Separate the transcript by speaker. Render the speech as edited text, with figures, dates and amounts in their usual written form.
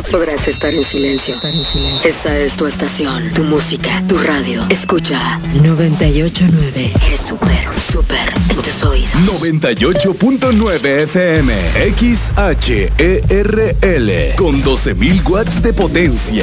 Speaker 1: podrás estar en silencio. Esta es tu estación, tu música, tu radio. Escucha 98.9. Eres súper en tus oídos.
Speaker 2: 98.9 FM XHERL con 12.000 watts de potencia.